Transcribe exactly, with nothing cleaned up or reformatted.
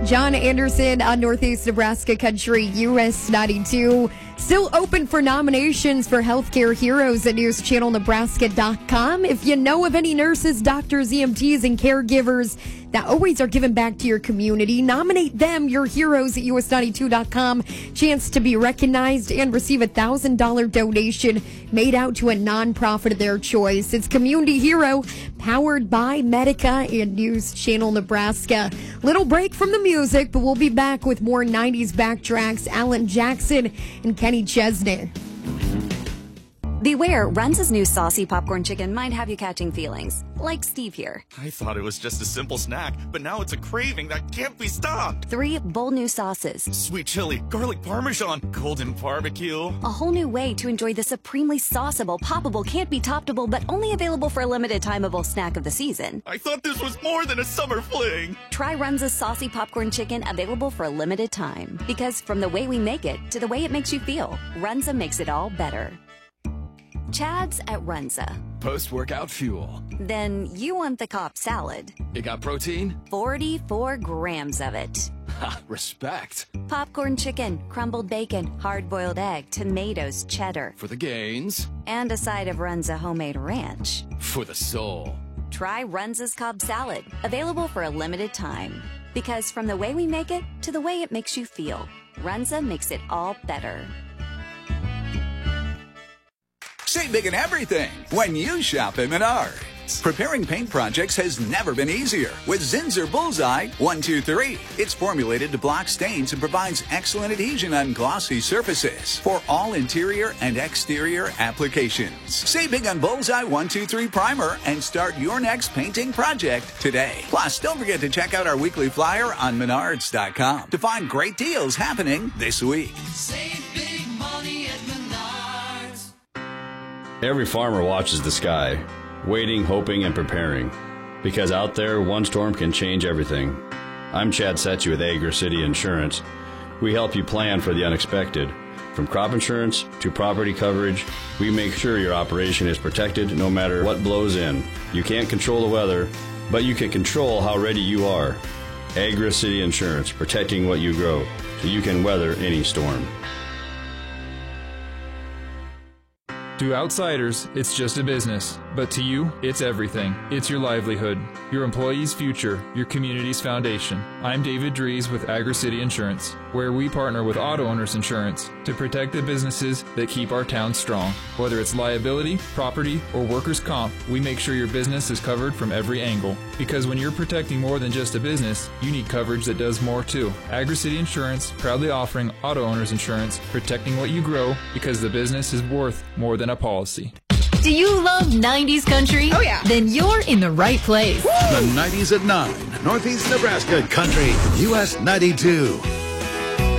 John Anderson on Northeast Nebraska Country, U S ninety-two. Still open for nominations for Healthcare Heroes at news channel nebraska dot com. If you know of any nurses, doctors, E M Ts, and caregivers that always are giving back to your community, nominate them, your heroes, at U S ninety-two dot com. Chance to be recognized and receive a one thousand dollars donation made out to a nonprofit of their choice. It's Community Hero, powered by Medica and News Channel Nebraska. Little break from the music, but we'll be back with more nineties backtracks. Alan Jackson and Kenny Chesney. Beware, Runza's new saucy popcorn chicken might have you catching feelings, like Steve here. I thought it was just a simple snack, but now it's a craving that can't be stopped. Three bold new sauces. Sweet chili, garlic parmesan, golden barbecue. A whole new way to enjoy the supremely sauceable, poppable, can't be toppable, but only available for a limited timeable snack of the season. I thought this was more than a summer fling. Try Runza's saucy popcorn chicken, available for a limited time. Because from the way we make it to the way it makes you feel, Runza makes it all better. Chad's at Runza. Post-workout fuel. Then you want the Cobb salad. It got protein? forty-four grams of it. Ha, respect. Popcorn chicken, crumbled bacon, hard-boiled egg, tomatoes, cheddar. For the gains. And a side of Runza homemade ranch. For the soul. Try Runza's Cobb salad, available for a limited time. Because from the way we make it to the way it makes you feel, Runza makes it all better. Save big in everything when you shop at Menards. Preparing paint projects has never been easier with Zinsser Bullseye one two three. It's formulated to block stains and provides excellent adhesion on glossy surfaces for all interior and exterior applications. Save big on Bullseye one two three Primer and start your next painting project today. Plus, don't forget to check out our weekly flyer on menards dot com to find great deals happening this week. Save big money at Menards. Every farmer watches the sky, waiting, hoping, and preparing. Because out there, one storm can change everything. I'm Chad Setchy with Agri City Insurance. We help you plan for the unexpected. From crop insurance to property coverage, we make sure your operation is protected no matter what blows in. You can't control the weather, but you can control how ready you are. Agri City Insurance, protecting what you grow, so you can weather any storm. To outsiders, it's just a business, but to you, it's everything. It's your livelihood, your employees' future, your community's foundation. I'm David Dries with Agri City Insurance, where we partner with Auto Owners Insurance to protect the businesses that keep our town strong. Whether it's liability, property, or workers' comp, we make sure your business is covered from every angle. Because when you're protecting more than just a business, you need coverage that does more too. Agri City Insurance, proudly offering Auto Owners Insurance, protecting what you grow because the business is worth more than a policy. Do you love nineties country? Oh, yeah. Then you're in the right place. The nineties at nine, Northeast Nebraska Country, U S ninety-two.